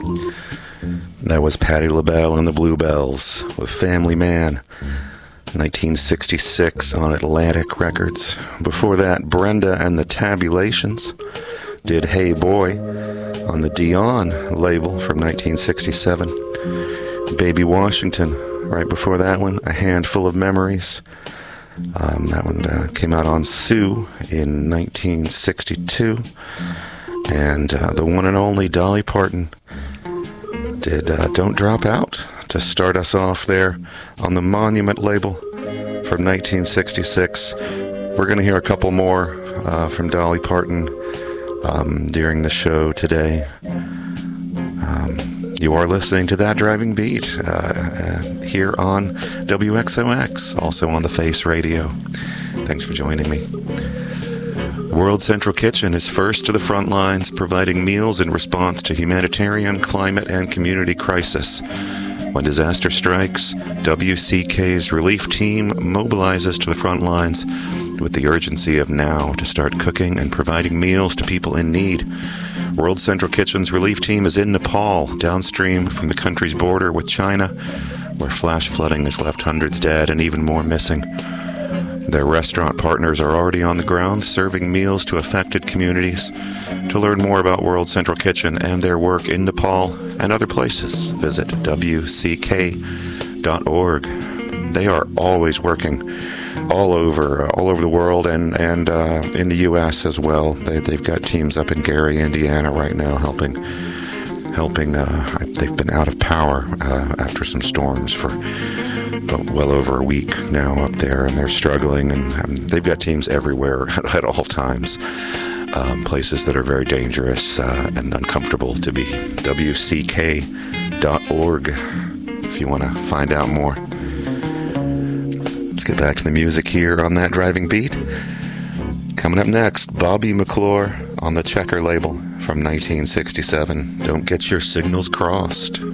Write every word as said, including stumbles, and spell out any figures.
That was Patti LaBelle and the Bluebells with Family Man, nineteen sixty-six on Atlantic Records. Before that, Brenda and the Tabulations did Hey Boy on the Dion label from nineteen sixty-seven. Baby Washington, right before that one, A Handful of Memories. Um, that one uh, came out on Sue in nineteen sixty-two. And uh, the one and only Dolly Parton did uh, Don't Drop Out to start us off there on the Monument label from nineteen sixty-six. We're going to hear a couple more uh, from Dolly Parton um, during the show today. Um, you are listening to That Driving Beat uh, uh, here on W X O X, also on the Face Radio. Thanks for joining me. World Central Kitchen is first to the front lines, providing meals in response to humanitarian, climate, and community crisis. When disaster strikes, W C K's relief team mobilizes to the front lines with the urgency of now to start cooking and providing meals to people in need. World Central Kitchen's relief team is in Nepal, downstream from the country's border with China, where flash flooding has left hundreds dead and even more missing. Their restaurant partners are already on the ground serving meals to affected communities. To learn more about World Central Kitchen and their work in Nepal and other places, visit W C K dot org. They are always working all over, uh, all over the world and and uh, in the U S as well. They, they've got teams up in Gary, Indiana, right now helping. Helping. Uh, they've been out of power uh, after some storms for well over a week now up there, and they're struggling, and um, they've got teams everywhere at, at all times, um, places that are very dangerous uh, and uncomfortable to be. W C K dot org if you want to find out more. Let's get back to the music here on That Driving Beat. Coming up next, Bobby McClure on the Checker label from nineteen sixty-seven. Don't Get Your Signals Crossed.